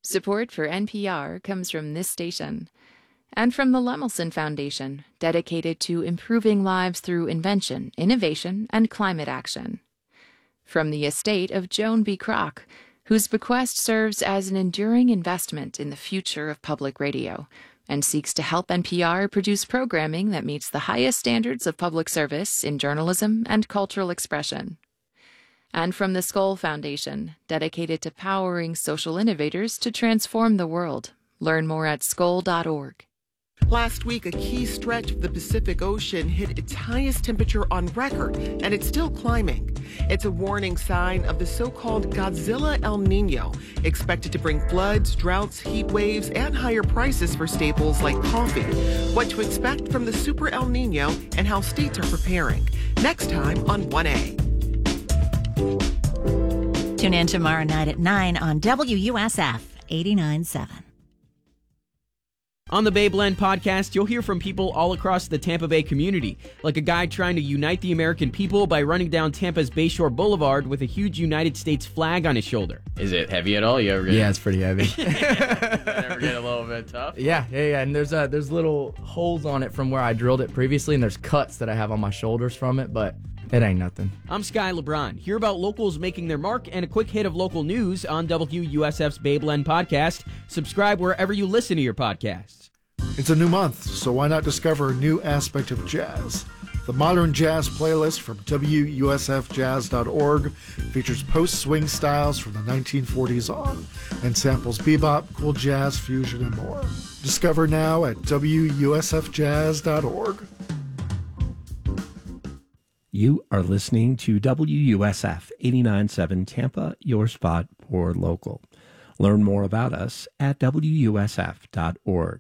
Support for NPR comes from this station and from the Lemelson Foundation, dedicated to improving lives through invention, innovation, and climate action. From the estate of Joan B. Kroc, whose bequest serves as an enduring investment in the future of public radio and seeks to help NPR produce programming that meets the highest standards of public service in journalism and cultural expression. And from the Skoll Foundation, dedicated to powering social innovators to transform the world. Learn more at skoll.org. Last week, a key stretch of the Pacific Ocean hit its highest temperature on record, and it's still climbing. It's a warning sign of the so-called Godzilla El Nino, expected to bring floods, droughts, heat waves, and higher prices for staples like coffee. What to expect from the Super El Nino and how states are preparing. Next time on 1A. Tune in tomorrow night at 9 on WUSF 89.7. On the Bay Blend podcast, you'll hear from people all across the Tampa Bay community, like a guy trying to unite the American people by running down Tampa's Bayshore Boulevard with a huge United States flag on his shoulder. Is it heavy at all? You ever get Yeah, it's pretty heavy. ever get a little bit tough? Yeah. And there's little holes on it from where I drilled it previously, and there's cuts that I have on my shoulders from it, but it ain't nothing. I'm Sky LeBron. Hear about locals making their mark and a quick hit of local news on WUSF's Bay Blend podcast. Subscribe wherever you listen to your podcasts. It's a new month, so why not discover a new aspect of jazz? The Modern Jazz playlist from WUSFjazz.org features post-swing styles from the 1940s on and samples bebop, cool jazz, fusion, and more. Discover now at WUSFjazz.org. You are listening to WUSF 89.7 Tampa, your spot for local. Learn more about us at WUSF.org.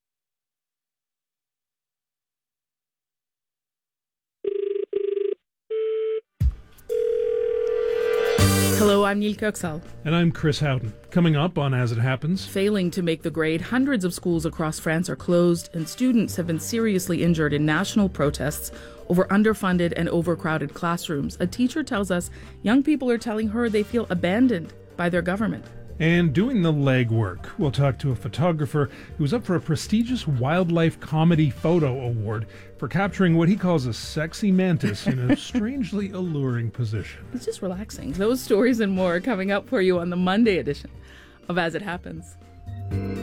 Hello, I'm Neil Köksal. And I'm Chris Houghton. Coming up on As It Happens. Failing to make the grade, hundreds of schools across France are closed, and students have been seriously injured in national protests over underfunded and overcrowded classrooms. A teacher tells us young people are telling her they feel abandoned by their government. And doing the legwork, we'll talk to a photographer who's up for a prestigious Wildlife Comedy Photo Award for capturing what he calls a sexy mantis in a strangely alluring position. It's just relaxing. Those stories and more are coming up for you on the Monday edition of As It Happens.